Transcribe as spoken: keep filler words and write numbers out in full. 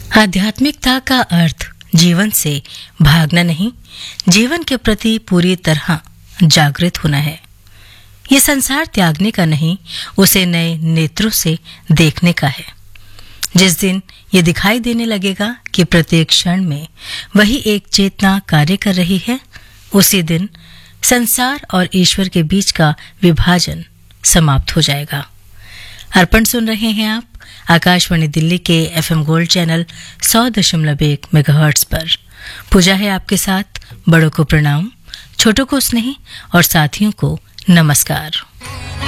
आध्यात्मिकता का अर्थ जीवन से भागना नहीं, जीवन के प्रति पूरी तरह जागृत होना है। ये संसार त्यागने का नहीं, उसे नए नेत्रों से देखने का है। जिस दिन ये दिखाई देने लगेगा कि प्रत्येक क्षण में वही एक चेतना कार्य कर रही है, उसी दिन संसार और ईश्वर के बीच का विभाजन समाप्त हो जाएगा। अर्पण सुन रहे हैं आप आकाशवाणी दिल्ली के एफएम गोल्ड चैनल सौ दशमलव एक मेगाहर्ट्ज पर। पूजा है आपके साथ। बड़ों को प्रणाम, छोटों को स्नेह और साथियों को नमस्कार।